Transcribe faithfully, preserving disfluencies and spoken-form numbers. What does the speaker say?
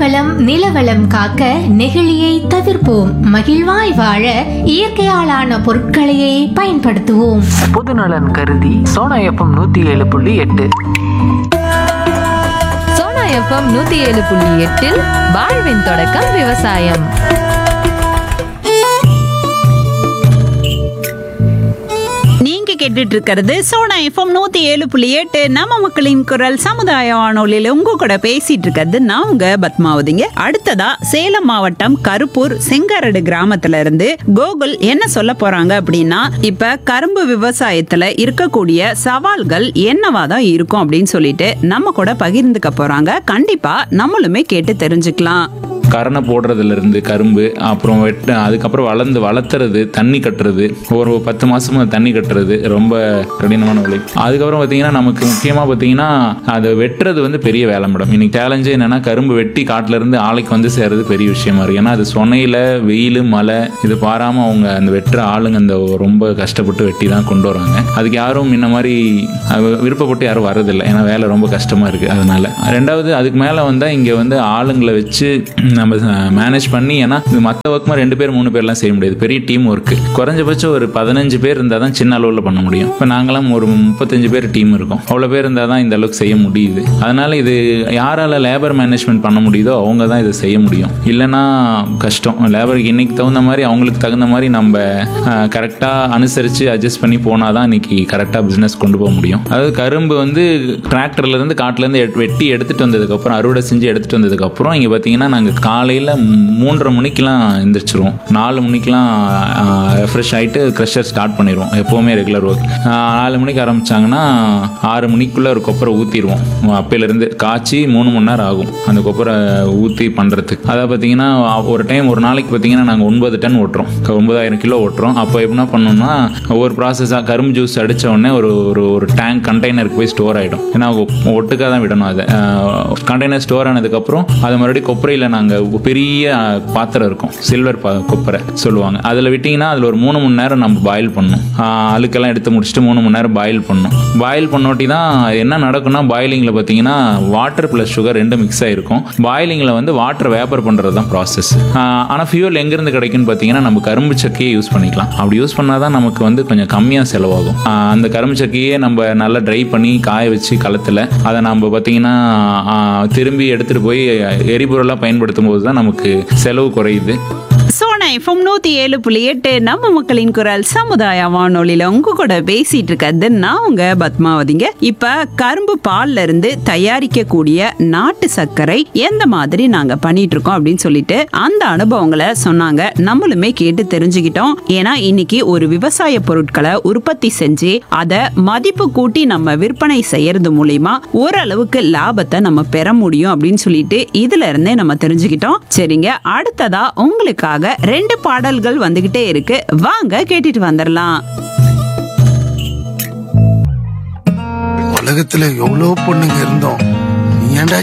நீர்வளம் நிலவளம் காக்க நெகிழியை தவிர்ப்போம். மகிழ்வாய் வாழ இயற்கையாலான பொருட்களையே பயன்படுத்துவோம். பொதுநலன் கருதி சோனா எஃப்எம் நூத்தி ஏழு புள்ளி எட்டு. சோனா எஃப்எம் நூத்தி ஏழு புள்ளி எட்டில் வாழ்வின் தொடக்கம் விவசாயம். கேட்டுட்டு இருக்கிறது சோனா எஃப்எம் நூத்தி ஏழு புள்ளி எட்டு நம்ம மக்களின் குரல் சமுதாய வானொலியில உங்க கூட பேசிட்டு இருக்கிறது நான் உங்க பத்மாவதிங்க. அடுத்ததா சேலம் மாவட்டம் கருப்பூர் செங்காரடு கிராமத்துல இருந்து கோகுல் என்ன சொல்ல போறாங்க அப்படின்னா, இப்ப கரும்பு விவசாயத்துல இருக்கக்கூடிய சவால்கள் என்னவாதான் இருக்கும் அப்படின்னு சொல்லிட்டு நம்ம கூட பகிர்ந்துக்க போறாங்க. கண்டிப்பா நம்மளுமே கேட்டு தெரிஞ்சுக்கலாம். கரணை போடுறதுலேருந்து கரும்பு அப்புறம் வெட்ட அதுக்கப்புறம் வளர்ந்து வளர்த்துறது, தண்ணி கட்டுறது, ஒரு பத்து மாதம் தண்ணி கட்டுறது ரொம்ப கடினமான உழைப்பு. அதுக்கப்புறம் பார்த்தீங்கன்னா நமக்கு முக்கியமாக பார்த்தீங்கன்னா அதை வெட்டுறது வந்து பெரிய வேலை மேடம். இன்னைக்கு சேலஞ்சே என்னென்னா கரும்பு வெட்டி காட்டிலேருந்து ஆலைக்கு வந்து சேர்றது பெரிய விஷயமா இருக்குது. ஏன்னா அது சொன்னையில் வெயில் மழை இது பாராமல் அவங்க அந்த வெட்டுற ஆளுங்க அந்த ரொம்ப கஷ்டப்பட்டு வெட்டி தான் கொண்டு வராங்க. அதுக்கு யாரும் முன்ன மாதிரி விருப்பப்பட்டு யாரும் வரதில்லை. ஏன்னா வேலை ரொம்ப கஷ்டமாக இருக்குது. அதனால ரெண்டாவது அதுக்கு மேலே வந்தால் இங்கே வந்து ஆளுங்களை வச்சு நம்ம மேனேஜ் பண்ணி, ஏன்னா இது மற்ற ஒர்க்குமா ரெண்டு பேர் மூணு பேர்லாம் செய்ய முடியாது. பெரிய டீம் ஒர்க்கு. குறைஞ்சபட்சம் ஒரு பதினஞ்சு பேர் இருந்தால் தான் சின்ன அளவில் பண்ண முடியும். இப்போ நாங்களாம் ஒரு முப்பத்தஞ்சு பேர் டீம் இருக்கோம். அவ்வளோ பேர் இருந்தால் தான் இந்த அளவுக்கு செய்ய முடியுது. அதனால இது யாரால லேபர் மேனேஜ்மெண்ட் பண்ண முடியுதோ அவங்க தான் இதை செய்ய முடியும். இல்லைன்னா கஷ்டம். லேபருக்கு இன்னைக்கு தகுந்த மாதிரி அவங்களுக்கு தகுந்த மாதிரி நம்ம கரெக்டாக அனுசரித்து அட்ஜஸ்ட் பண்ணி போனால் தான் இன்னைக்கு கரெக்டாக பிஸ்னஸ் கொண்டு போக முடியும். அதாவது கரும்பு வந்து டிராக்டர்லேருந்து காட்டிலேருந்து வெட்டி எடுத்துகிட்டு வந்ததுக்கப்புறம் அறுவடை செஞ்சு எடுத்துகிட்டு வந்ததுக்கப்புறம் இங்கே பார்த்தீங்கன்னா நாங்கள் காலையில் மூன்றரை மணிக்கெலாம் எந்திரிச்சிருவோம். நாலு மணிக்கெலாம் ரெஃப்ரெஷ் ஆகிட்டு க்ரஷர் ஸ்டார்ட் பண்ணிடுவோம். எப்போவுமே ரெகுலர் ஒர்க். நாலு மணிக்கு ஆரம்பித்தாங்கன்னா ஆறு மணிக்குள்ளே ஒரு கொப்பரை ஊற்றிடுவோம். அப்பையிலேருந்து காய்ச்சி மூணு மணி நேரம் ஆகும் அந்த கொப்பரை ஊற்றி பண்ணுறதுக்கு. அதை பார்த்தீங்கன்னா ஒரு டைம் ஒரு நாளைக்கு பார்த்தீங்கன்னா நாங்கள் ஒன்பது டன் ஓட்டுறோம். ஒன்பதாயிரம் கிலோ ஓட்டுறோம். அப்போ என்ன பண்ணோம்னா ஒவ்வொரு ப்ராசஸாக கரும்பு ஜூஸ் அடித்த உடனே ஒரு ஒரு டேங்க் கண்டெய்னருக்கு போய் ஸ்டோர் ஆகிடும். ஏன்னா ஒட்டுக்காக தான் விடணும். அதை கண்டெய்னர் ஸ்டோர் ஆனதுக்கப்புறம் அதை மறுபடியும் கொப்பரையில் நாங்கள் பெரிய பாத்திரம் இருக்கும், சில்வர் கொப்பரை சொல்லுவாங்க. அதில் விட்டிங்கன்னா அதில் ஒரு மூணு மணி நேரம் நம்ம பாயில் பண்ணணும். அழுக்கெல்லாம் எடுத்து முடிச்சுட்டு மூணு மணி நேரம் பாயில் பண்ணணும். பாயில் பண்ணோட்டி தான் என்ன நடக்கும்னா, பாயிலிங்கில் பார்த்தீங்கன்னா வாட்டர் ப்ளஸ் சுகர் ரெண்டு மிக்ஸ் ஆகிருக்கும். பாயிலிங்கில் வந்து வாட்டர் வேப்பர் பண்ணுறது தான் ப்ராசஸ். ஆனால் ஃபியூல் எங்கேருந்து கிடைக்குன்னு பார்த்தீங்கன்னா நம்ம கரும்பு சக்கையே யூஸ் பண்ணிக்கலாம். அப்படி யூஸ் பண்ணால் தான் நமக்கு வந்து கொஞ்சம் கம்மியாக செலவாகும். அந்த கரும்பு சக்கையே நம்ம நல்லா ட்ரை பண்ணி காய வச்சு களத்தில் அதை நம்ம பார்த்தீங்கன்னா திரும்பி எடுத்துகிட்டு போய் எரிபொருளாக பயன்படுத்தும் போது தான் நமக்கு செலவு குறையுது. சோனா எஃப்எம் நூத்தி ஏழு புள்ளி எட்டு நம்ம மக்களின் குரல் சமுதாய வானொலியில உங்க கூட பேசிட்டு இருக்கிறது நான் உங்க பத்மாவதிங்க. இப்ப கரும்பு பால்ல இருந்து தயாரிக்கக்கூடிய நாட்டு சர்க்கரை எந்த மாதிரி நாங்க பண்ணிட்டு இருக்கோம் அப்படின்னு சொல்லிட்டு அந்த அனுபவங்களை சொன்னாங்க. நம்மளுமே கேட்டு தெரிஞ்சுக்கிட்டோம். ஏன்னா இன்னைக்கு ஒரு விவசாய பொருட்களை உற்பத்தி செஞ்சு அதை மதிப்பு கூட்டி நம்ம விற்பனை செய்யறது மூலியமா ஓரளவுக்கு லாபத்தை நம்ம பெற முடியும் அப்படின்னு சொல்லிட்டு இதுல இருந்தே நம்ம தெரிஞ்சுக்கிட்டோம். சரிங்க, அடுத்ததா உங்களுக்காக ரெண்டு பாடல்கள் வந்துகிட்டே இருக்கு. வாங்க கேட்டுட்டு வந்துடலாம். உலகத்துல எவ்வளவு பொண்ணுங்க இருந்தோம், நீ ஏன்டா